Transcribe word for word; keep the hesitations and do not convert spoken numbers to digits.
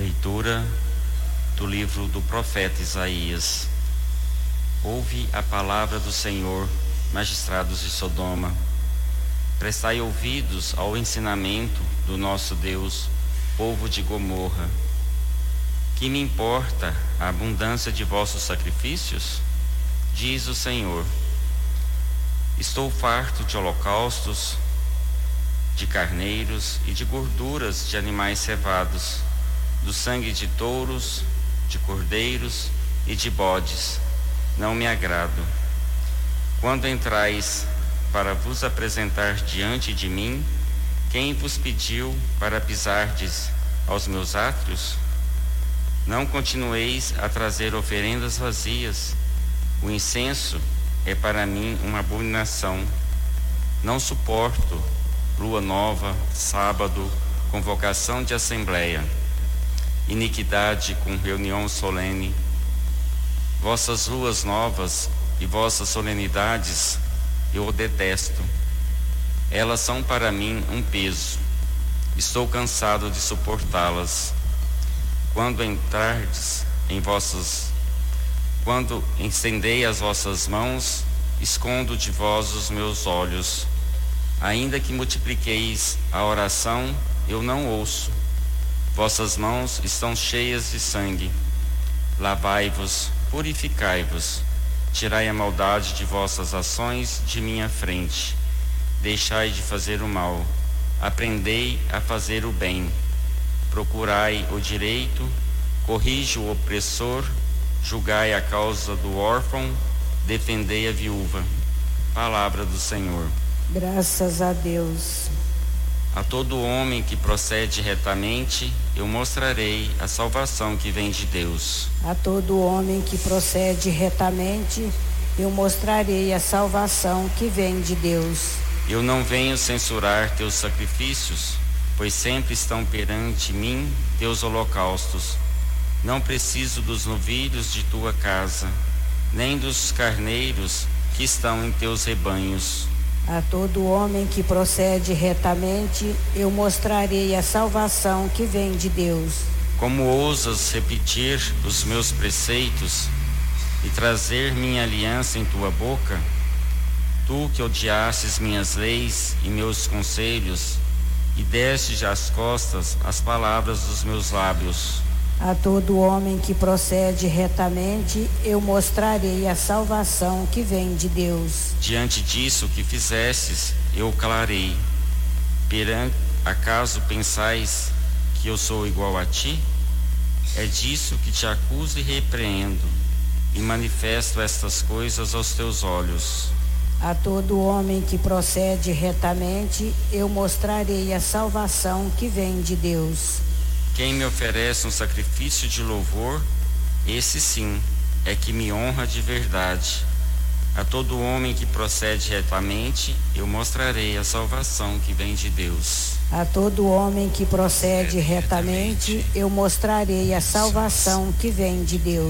Leitura do livro do profeta Isaías. Ouve a palavra do Senhor, magistrados de Sodoma. Prestai ouvidos ao ensinamento do nosso Deus, povo de Gomorra. Que me importa a abundância de vossos sacrifícios? Diz o Senhor. Estou farto de holocaustos, de carneiros e de gorduras de animais cevados, do sangue de touros, de cordeiros e de bodes. Não me agrado. Quando entrais para vos apresentar diante de mim, quem vos pediu para pisardes aos meus átrios? Não continueis a trazer oferendas vazias. O incenso é para mim uma abominação. Não suporto lua nova, sábado, convocação de assembleia, iniquidade com reunião solene. Vossas luas novas e vossas solenidades eu detesto. Elas são para mim um peso. Estou cansado de suportá-las. Quando entrardes em vossas, quando estendei as vossas mãos, escondo de vós os meus olhos. Ainda que multipliqueis a oração, eu não ouço. Vossas mãos estão cheias de sangue. Lavai-vos, purificai-vos. Tirai a maldade de vossas ações de minha frente. Deixai de fazer o mal. Aprendei a fazer o bem. Procurai o direito. Corrige o opressor. Julgai a causa do órfão. Defendei a viúva. Palavra do Senhor. Graças a Deus. A todo homem que procede retamente, eu mostrarei a salvação que vem de Deus. A todo homem que procede retamente, eu mostrarei a salvação que vem de Deus. Eu não venho censurar teus sacrifícios, pois sempre estão perante mim teus holocaustos. Não preciso dos novilhos de tua casa, nem dos carneiros que estão em teus rebanhos. A todo homem que procede retamente, eu mostrarei a salvação que vem de Deus. Como ousas repetir os meus preceitos e trazer minha aliança em tua boca? Tu que odiastes minhas leis e meus conselhos e deste às costas as palavras dos meus lábios. A todo homem que procede retamente, eu mostrarei a salvação que vem de Deus. Diante disso que fizestes, eu calarei. Perante, acaso pensais que eu sou igual a ti? É disso que te acuso e repreendo, e manifesto estas coisas aos teus olhos. A todo homem que procede retamente, eu mostrarei a salvação que vem de Deus. Quem me oferece um sacrifício de louvor, esse sim é que me honra de verdade. A todo homem que procede retamente, eu mostrarei a salvação que vem de Deus. A todo homem que procede retamente, eu mostrarei a salvação que vem de Deus.